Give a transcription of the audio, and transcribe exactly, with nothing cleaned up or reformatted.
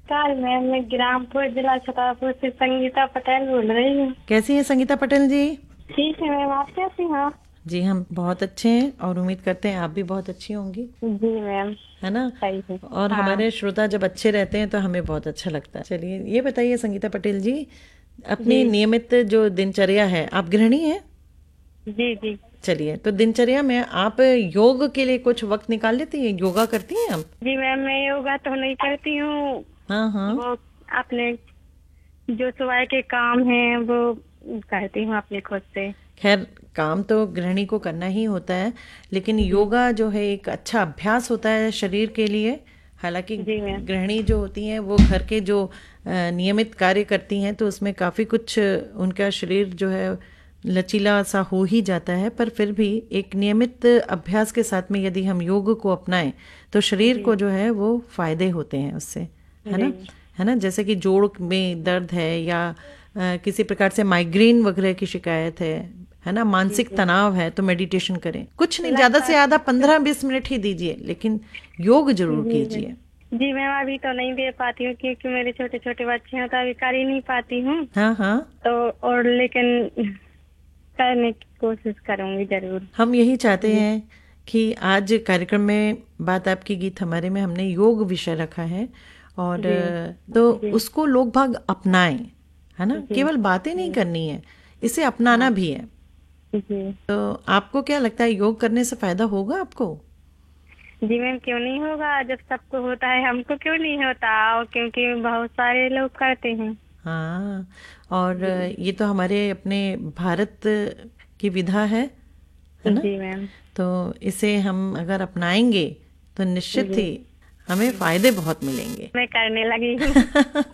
नमस्कार मैम, मैं ग्रामपुर जिला छतरपुर से संगीता पटेल बोल रही हूँ। कैसी हैं संगीता पटेल जी? ठीक है मैम, आप कैसी हैं? जी हम बहुत अच्छे हैं और उम्मीद करते हैं आप भी बहुत अच्छी होंगी, जी मैम, है ना? सही है। और हाँ हमारे श्रोता जब अच्छे रहते हैं तो हमें बहुत अच्छा लगता है। चलिए ये बताइए संगीता पटेल जी, अपनी जी नियमित जो दिनचर्या है, आप गृहिणी हैं? जी जी चलिए, तो दिनचर्या में आप योग के लिए कुछ वक्त निकाल लेती हैं? योगा करती हैं आप? जी मैम, मैं योगा तो नहीं करती हूँ। हाँ हाँ। वो अपने जो सुबह के काम हैं वो करती हूँ अपने खुद से। खैर, काम तो गृहिणी को करना ही होता है, लेकिन जी योगा जो है एक अच्छा अभ्यास होता है शरीर के लिए। हालांकि जी मैम। गृहिणी जो होती हैं वो घर के जो अ, नियमित कार्य करती हैं तो उसमें काफ़ी कुछ उनका शरीर जो है लचीला सा हो ही जाता है, पर फिर भी एक नियमित अभ्यास के साथ में यदि हम योग को अपनाएं तो शरीर जी को जो है वो फायदे होते हैं उससे, है जी ना? है ना? जैसे कि जोड़ में दर्द है या अ, किसी प्रकार से माइग्रेन वगैरह की शिकायत है है ना, जी मानसिक जी तनाव है, तो मेडिटेशन करें। कुछ नहीं, ज्यादा से लगातार। ज्यादा पंद्रह बीस मिनट ही दीजिए, लेकिन योग जरूर जी जी कीजिए। जी मैम, अभी तो नहीं दे पाती हूँ क्योंकि मेरे छोटे छोटे बच्चे हैं तो अभी कर ही नहीं पाती हूँ। हाँ हाँ। तो और लेकिन करने की कोशिश करूंगी जरूर। हम यही चाहते जी हैं कि आज कार्यक्रम में बात आपकी गीत हमारे में हमने योग विषय रखा है, और जी अ, तो जी उसको लोग भाग अपनाएं, है ना? जी केवल बातें नहीं जी। करनी है, इसे अपनाना हाँ भी है। जी तो आपको क्या लगता है, योग करने से फायदा होगा आपको? जी मैम, क्यों नहीं होगा? जब सबको होता है हमको क्यों नहीं होता? और क्योंकि बहुत सारे लोग करते हैं। हाँ, और जी ये तो हमारे अपने भारत की विधा है है ना? जी मैम। तो इसे हम अगर अपनाएंगे तो निश्चित जी ही हमें फायदे बहुत मिलेंगे। मैं करने लगी हूँ।